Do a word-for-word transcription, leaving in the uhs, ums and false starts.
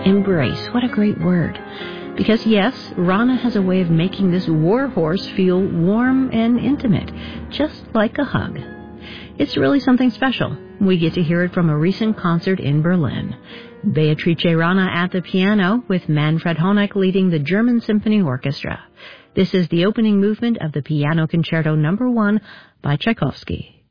Embrace, what a great word. Because yes, Rana has a way of making this warhorse feel warm and intimate, just like a hug. It's really something special. We get to hear it from a recent concert in Berlin. Beatrice Rana at the piano, with Manfred Honeck leading the German Symphony Orchestra. This is the opening movement of the Piano Concerto Number One by Tchaikovsky.